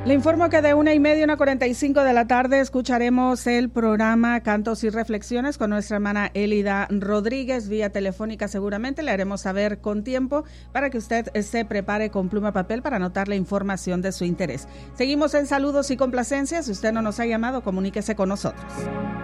Le informo que de 1:30 a 1:45 de la tarde escucharemos el programa Cantos y Reflexiones con nuestra hermana Elida Rodríguez vía telefónica. Seguramente le haremos saber con tiempo para que usted se prepare con pluma y papel para anotar la información de su interés. Seguimos en saludos y complacencias. Si usted no nos ha llamado, comuníquese con nosotros.